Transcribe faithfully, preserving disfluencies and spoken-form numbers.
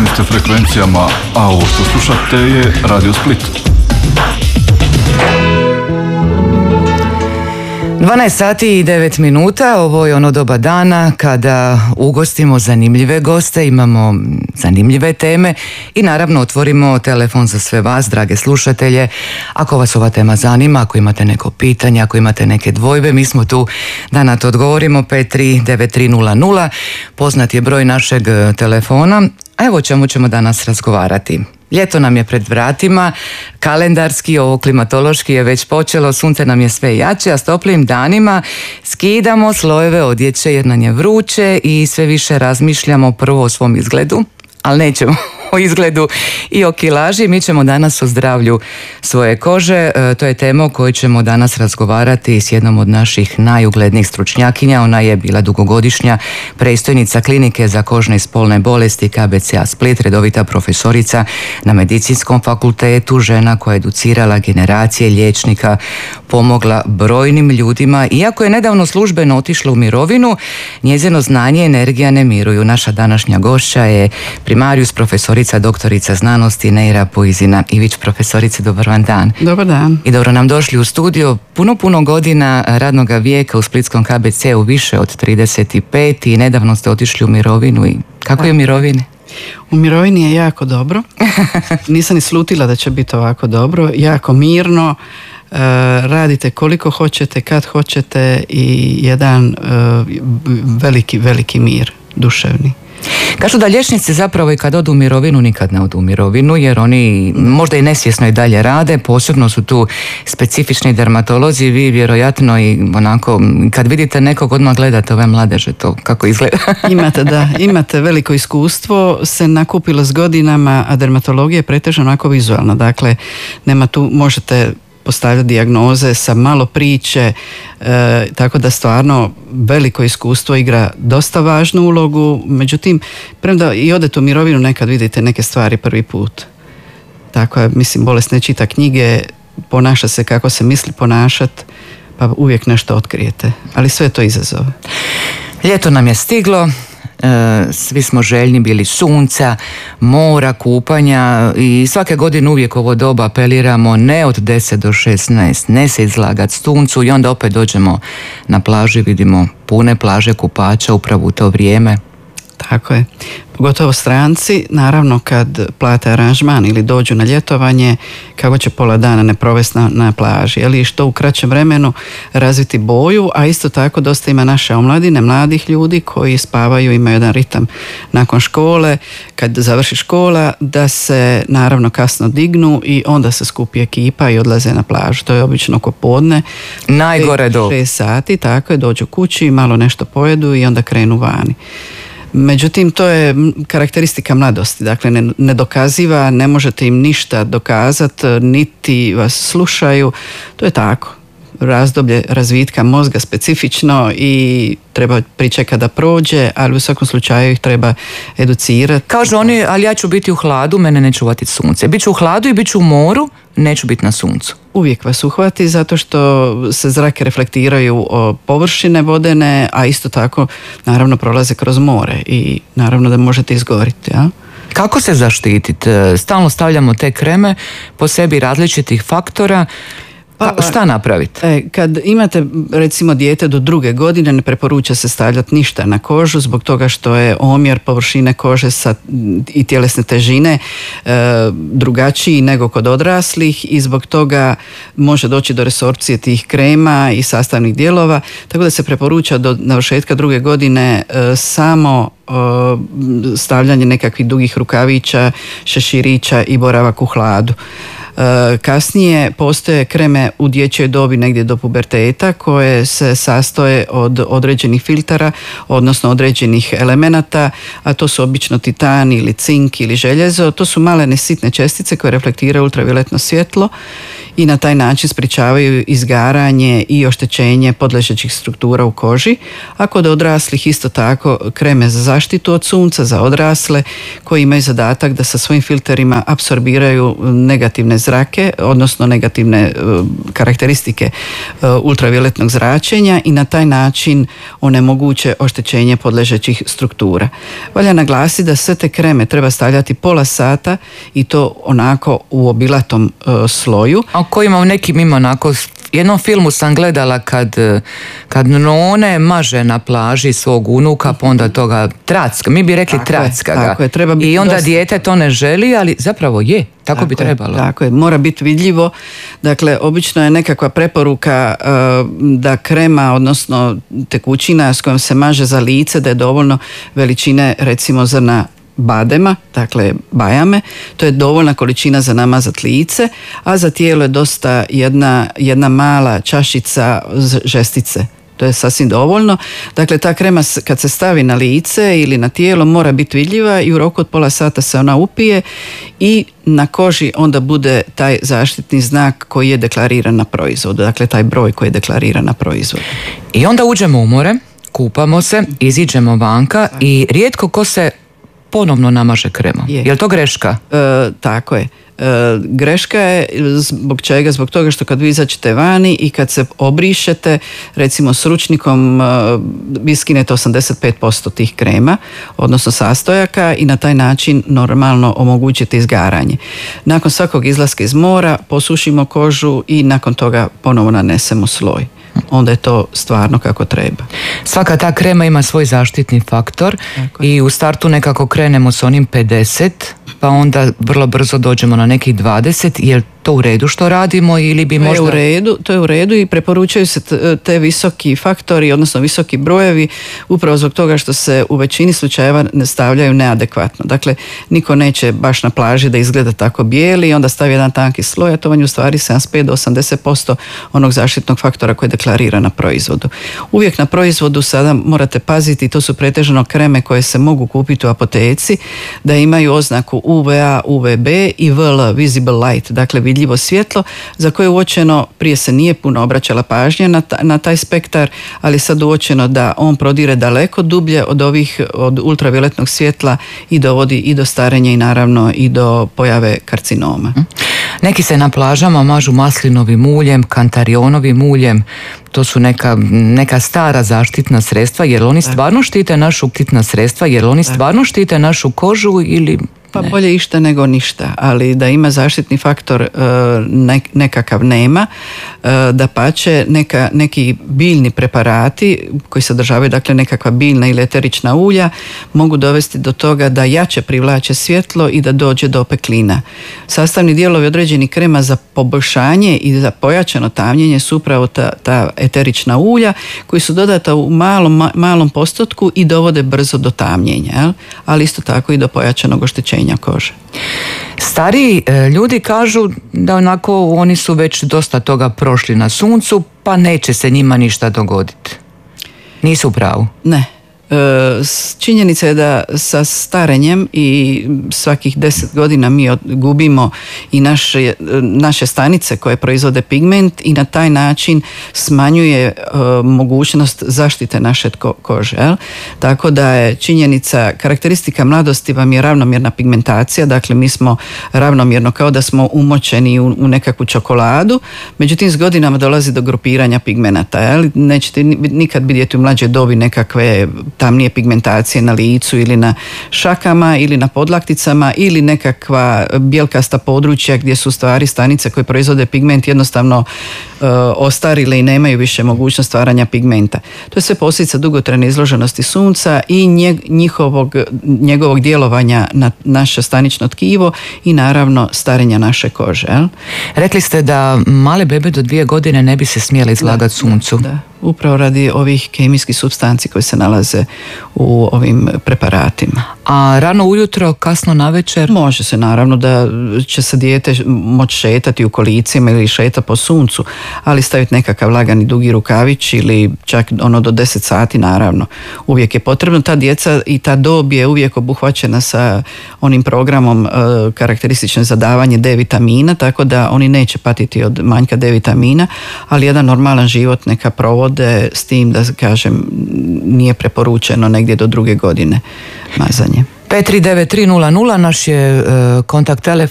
ste frekvencijama, a ovo što slušate je Radio Split. dvanaest sati i devet minuta, ovo je ono doba dana kada ugostimo zanimljive goste, imamo zanimljive teme i naravno otvorimo telefon za sve vas, drage slušatelje. Ako vas ova tema zanima, ako imate neko pitanje, ako imate neke dvojbe, mi smo tu da na to odgovorimo. Pet tri devet tri nula nula, poznat je broj našeg telefona. A evo o čemu ćemo danas razgovarati. Ljeto nam je pred vratima, kalendarski, ovo klimatološki je već počelo, sunce nam je sve jače, a s toplim danima skidamo slojeve odjeće jer nam je vruće i sve više razmišljamo prvo o svom izgledu, ali nećemo o izgledu i o kilaži. Mi ćemo danas o zdravlju svoje kože. E, to je tema o kojoj ćemo danas razgovarati s jednom od naših najuglednijih stručnjakinja. Ona je bila dugogodišnja predstojnica klinike za kožne i spolne bolesti K B C A Split, redovita profesorica na Medicinskom fakultetu, žena koja je educirala generacije liječnika, pomogla brojnim ljudima. Iako je nedavno službeno otišla u mirovinu, njezino znanje i energija ne miruju. Naša današnja gošća je primarius profesorica doktorica znanosti Neira Pujzina Ivić. Profesorice, dobar vam dan. Dobar dan. I dobro nam došli u studio. Puno, puno godina radnoga vijeka u splitskom K B C-u, više od trideset pet, i nedavno ste otišli u mirovinu. I kako je u mirovini? U mirovini je jako dobro. Nisam ni slutila da će biti ovako dobro. Jako mirno. Uh, radite koliko hoćete, kad hoćete i jedan uh, veliki, veliki mir, duševni. Kažu da liječnici zapravo i kad odu u mirovinu nikad ne odu u mirovinu, jer oni možda i nesvjesno i dalje rade, posebno su tu specifični dermatolozi. Vi vjerojatno i onako kad vidite nekog odmah gledate ove mladeže, to kako izgleda. Imate, da, imate veliko iskustvo, se nakupilo s godinama, a dermatologija je pretežno onako vizualna, dakle nema tu, možete postavljati dijagnoze sa malo priče, e, tako da stvarno veliko iskustvo igra dosta važnu ulogu. Međutim, premda i odete u mirovinu, nekad vidite neke stvari prvi put. Tako je, mislim, bolest ne čita knjige, ponaša se kako se misli ponašati, pa uvijek nešto otkrijete. Ali sve je to izazov. Ljeto nam je stiglo. Svi smo željni bili sunca, mora, kupanja i svake godine uvijek ovo doba apeliramo ne od deset do šesnaest, ne se izlagati suncu, i onda opet dođemo na plaži, vidimo pune plaže kupača upravo u to vrijeme. Tako je. Pogotovo stranci, naravno kad plate aranžman ili dođu na ljetovanje, kako će pola dana ne provesti na, na plaži, ali što u kraćem vremenu razviti boju, a isto tako dosta ima naše omladine, mladih ljudi koji spavaju, imaju jedan ritam nakon škole, kad završi škola, da se naravno kasno dignu i onda se skupi ekipa i odlaze na plažu. To je obično oko podne. Najgore do šest sati, tako je, dođu kući, malo nešto pojedu i onda krenu vani. Međutim, to je karakteristika mladosti, dakle ne, ne dokaziva, ne možete im ništa dokazati, niti vas slušaju, to je tako. Razdoblje razvitka mozga specifično i treba pričekati da prođe, ali u svakom slučaju ih treba educirati. Kažu oni, ali ja ću biti u hladu, mene neće uhvatiti sunce. Biću u hladu i bit ću u moru, neću biti na suncu. Uvijek vas uhvati zato što se zrake reflektiraju o površine vodene, a isto tako naravno prolaze kroz more i naravno da možete izgoriti. Ja? Kako se zaštititi? Stalno stavljamo te kreme po sebi različitih faktora. Pa, šta napraviti? E, kad imate recimo dijete do druge godine, ne preporuča se stavljati ništa na kožu zbog toga što je omjer površine kože sa, i tjelesne težine e, drugačiji nego kod odraslih i zbog toga može doći do resorpcije tih krema i sastavnih dijelova, tako da se preporuča do navršetka druge godine e, samo e, stavljanje nekakvih dugih rukavića, šeširića i boravak u hladu. Kasnije postoje kreme u dječjoj dobi negdje do puberteta koje se sastoje od određenih filtera, odnosno određenih elemenata, a to su obično titan ili cink ili željezo. To su malene sitne čestice koje reflektiraju ultravioletno svjetlo i na taj način sprječavaju izgaranje i oštećenje podležećih struktura u koži. A kod odraslih isto tako kreme za zaštitu od sunca za odrasle koji imaju zadatak da sa svojim filterima apsorbiraju negativne zrake, odnosno negativne karakteristike ultravioletnog zračenja i na taj način onemoguće oštećenje podležećih struktura. Valja naglasiti da sve te kreme treba stavljati pola sata i to onako u obilatom sloju. A ko ima u nekim ima onako, jednom filmu sam gledala kad, kad none maže na plaži svog unuka, pa onda toga tracka, mi bi rekli tako tracka je, ga. Tako je, treba biti i onda dosta... dijete to ne želi, ali zapravo je, tako, tako bi trebalo. Je, tako je, mora biti vidljivo. Dakle, obično je nekakva preporuka uh, da krema, odnosno tekućina s kojom se maže za lice, da je dovoljno veličine recimo zrna badema, dakle bajame, to je dovoljna količina za namazat lice, a za tijelo je dosta jedna, jedna mala čašica žestice. To je sasvim dovoljno. Dakle, ta krema kad se stavi na lice ili na tijelo mora biti vidljiva i u roku od pola sata se ona upije i na koži onda bude taj zaštitni znak koji je deklariran na proizvodu. Dakle, taj broj koji je deklariran na proizvodu. I onda uđemo u more, kupamo se, iziđemo vanka i rijetko ko se ponovno namaže kremom. Je, je li to greška? E, tako je. E, greška je zbog čega? Zbog toga što kad vi izađete vani i kad se obrišete, recimo s ručnikom, e, vi skinete osamdeset pet posto tih krema, odnosno sastojaka i na taj način normalno omogućite izgaranje. Nakon svakog izlaska iz mora posušimo kožu i nakon toga ponovo nanesemo sloj. Onda je to stvarno kako treba. Svaka ta krema ima svoj zaštitni faktor i u startu nekako krenemo s onim pedeset, pa onda vrlo brzo dođemo na nekih dvadeset. Je to u redu što radimo ili bi možda... To je u redu, to je u redu i preporučuju se te visoki faktori, odnosno visoki brojevi, upravo zbog toga što se u većini slučajeva ne stavljaju neadekvatno. Dakle, niko neće baš na plaži da izgleda tako bijeli i onda stavi jedan tanki sloj, a to vam je u stvari sedamdeset pet do osamdeset posto onog zaštitnog faktora koji je deklariran na proizvodu. Uvijek na proizvodu sada morate paziti, to su pretežno kreme koje se mogu kupiti u apoteci, da imaju oznaku U V A, U V B i V L, visible light, dakle vidljivo svjetlo, za koje je uočeno, prije se nije puno obraćala pažnja na, ta, na taj spektar, ali sad uočeno da on prodire daleko dublje od ovih, od ultravioletnog svjetla i dovodi i do starenja i naravno i do pojave karcinoma. Neki se na plažama mažu maslinovim uljem, kantarionovim uljem, to su neka, neka stara zaštitna sredstva, jer oni stvarno štite našu štitna sredstva, jer oni stvarno štite našu kožu ili... Pa ne. Bolje išta nego ništa, ali da ima zaštitni faktor ne, nekakav nema, dapače neka, neki biljni preparati koji sadržavaju dakle nekakva biljna ili eterična ulja mogu dovesti do toga da jače privlače svjetlo i da dođe do opeklina. Sastavni dijelovi određenih krema za poboljšanje i za pojačano tamnjenje su upravo ta, ta eterična ulja koji su dodata u malom, malom postotku i dovode brzo do tamnjenja, jel? Ali isto tako i do pojačanog oštećenja kože. Stariji ljudi kažu da onako oni su već dosta toga prošli na suncu, pa neće se njima ništa dogoditi. Nisu u pravu? Ne. Činjenica je da sa starenjem i svakih deset godina mi gubimo i naše, naše stanice koje proizvode pigment i na taj način smanjuje uh, mogućnost zaštite naše ko- kože. Jel? Tako da je činjenica, karakteristika mladosti vam je ravnomjerna pigmentacija, dakle mi smo ravnomjerno kao da smo umočeni u, u nekakvu čokoladu, međutim s godinama dolazi do grupiranja pigmenata. Jel? Nećete nikad vidjeti u mlađoj dobi nekakve tamnije pigmentacije na licu ili na šakama ili na podlakticama ili nekakva bjelkasta područja gdje su stvari stanice koje proizvode pigment jednostavno uh, ostarile i nemaju više mogućnost stvaranja pigmenta. To je sve posljedica dugotrajne izloženosti sunca i njeg, njihovog, njegovog djelovanja na naše stanično tkivo i naravno starenja naše kože. Jel? Rekli ste da male bebe do dvije godine ne bi se smjele izlagati suncu. Da. Upravo radi ovih kemijskih supstanci koji se nalaze u ovim preparatima. A rano ujutro, kasno navečer? Može se, naravno da će se dijete moći šetati u kolicima ili šeta po suncu, ali staviti nekakav lagani dugi rukavić ili čak ono do deset sati, naravno. Uvijek je potrebno. Ta djeca i ta dob je uvijek obuhvaćena sa onim programom e, karakteristične za davanje D vitamina, tako da oni neće patiti od manjka D vitamina, ali jedan normalan život neka provode s tim da, kažem, nije preporučeno negdje do druge godine mazanje. pet tri devet tri nula nula naš je uh, kontakt telefon.